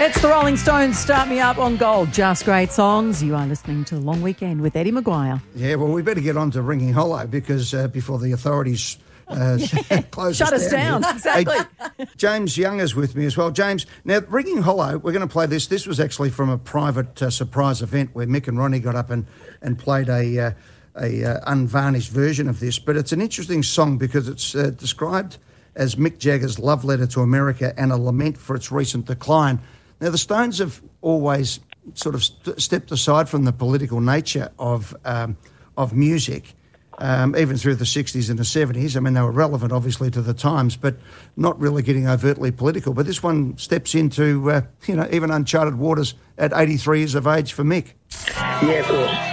It's the Rolling Stones, Start Me Up on Gold. Just great songs. You are listening to The Long Weekend with Eddie Maguire. Yeah, well, we better get on to Ringing Hollow because before the authorities close Shut us down. Exactly. Hey, James Young is with me as well. James, now, Ringing Hollow, we're going to play this. This was actually from a private surprise event where Mick and Ronnie got up and played a unvarnished version of this. But it's an interesting song because it's described as Mick Jagger's love letter to America and a lament for its recent decline. Now, the Stones have always sort of stepped aside from the political nature of music, even through the 60s and the 70s. I mean, they were relevant, obviously, to the times, but not really getting overtly political. But this one steps into, even uncharted waters at 83 years of age for Mick. Yeah, of course.